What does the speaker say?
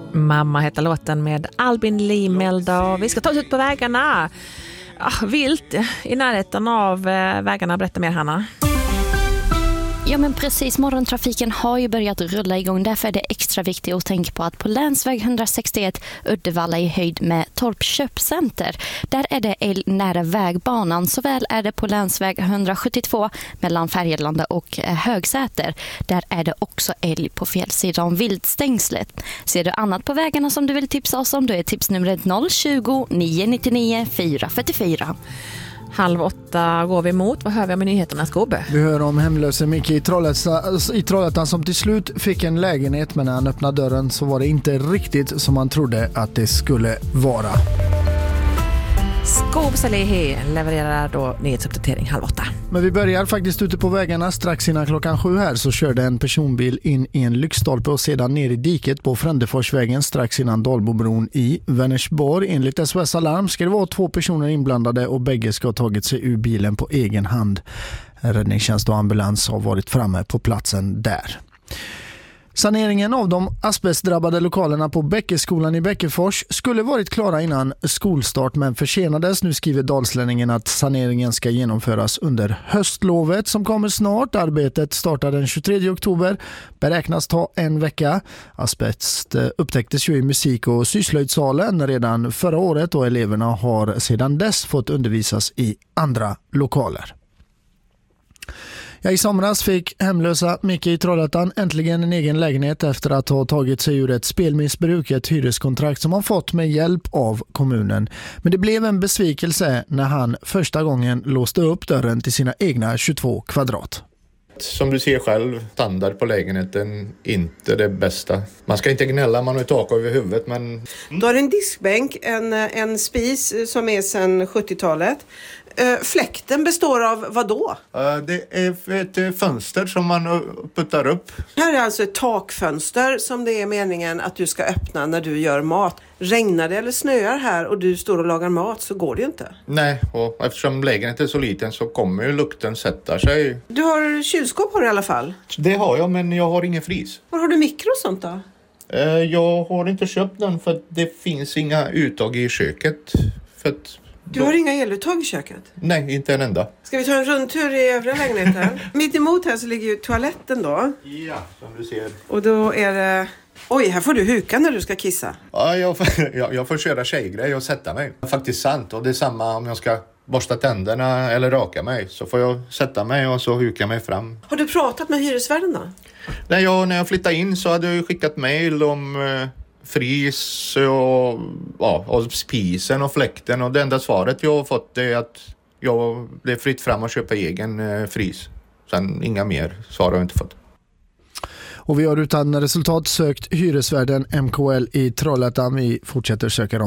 Mamma heter låten med Albin Limelda. Vi ska ta oss ut på vägarna. Vilt i närheten av vägarna. Berätta mer, Hanna. Ja, men precis, morgontrafiken har ju börjat rulla igång. Därför är det extra viktigt att tänka på att på länsväg 161 Uddevalla i höjd med Torp köpcenter, där är det älg nära vägbanan. Såväl är det på länsväg 172 mellan Färgelanda och Högsäter. Där är det också älg på fel sida om viltstängslet. Ser du annat på vägarna som du vill tipsa oss om, då är tipsnumret 020 999 444. 7:30 går vi mot. Vad hör vi om i nyheterna, Skobbe? Vi hör om hemlöse Micke i Trollhättan som till slut fick en lägenhet, men när han öppnade dörren så var det inte riktigt som man trodde att det skulle vara. Skob Salehi levererar då nyhetsuppdatering 7:30. Men vi börjar faktiskt ute på vägarna. Strax innan 7:00 här så körde en personbil in i en lyktstolpe och sedan ner i diket på Frändeforsvägen strax innan Dalbobron i Vänersborg. Enligt SOS Alarm ska det vara 2 personer inblandade och bägge ska ha tagit sig ur bilen på egen hand. Räddningstjänst och ambulans har varit framme på platsen där. Saneringen av de asbestdrabbade lokalerna på Bäckeskolan i Bäckefors skulle varit klara innan skolstart, men försenades. Nu skriver Dalslänningen att saneringen ska genomföras under höstlovet som kommer snart. Arbetet startar den 23 oktober, beräknas ta en vecka. Asbest upptäcktes ju i musik- och syslöjdssalen redan förra året och eleverna har sedan dess fått undervisas i andra lokaler. I somras fick hemlösa Micke i Trollhättan äntligen en egen lägenhet efter att ha tagit sig ur ett spelmissbruk, ett hyreskontrakt som han fått med hjälp av kommunen. Men det blev en besvikelse när han första gången låste upp dörren till sina egna 22 kvadrat. Som du ser själv, standard på lägenheten inte det bästa. Man ska inte gnälla, man har tak över huvudet, men... Då har en diskbänk, en spis som är sedan 70-talet. Fläkten består av vad då? Det är ett fönster som man puttar upp. Här är alltså ett takfönster som det är meningen att du ska öppna när du gör mat. Regnar det eller snöar här och du står och lagar mat så går det ju inte. Nej, och eftersom lägenheten är så liten så kommer ju lukten sätta sig. Du har kylskåp på det i alla fall? Det har jag, men jag har ingen frys. Var har du mikro och sånt då? Jag har inte köpt den för att det finns inga uttag i köket. För att du har inga eluttag i köket? Nej, inte en enda. Ska vi ta en rundtur i övriga lägenheten? Mitt emot här så ligger ju toaletten då. Ja, som du ser. Och då är det... Oj, här får du huka när du ska kissa. Ja, jag får köra tjejgrej och sätta mig. Det är faktiskt sant, och det är samma om jag ska borsta tänderna eller raka mig. Så får jag sätta mig och så huka mig fram. Har du pratat med hyresvärden då? När jag flyttade in så hade jag skickat mejl om frys och spisen och fläkten. Och det enda svaret jag har fått är att det är fritt fram att köpa egen frys. Sen inga mer svar har jag inte fått. Och vi har utan resultat sökt hyresvärden MKL i Trollhättan. Vi fortsätter söka dem.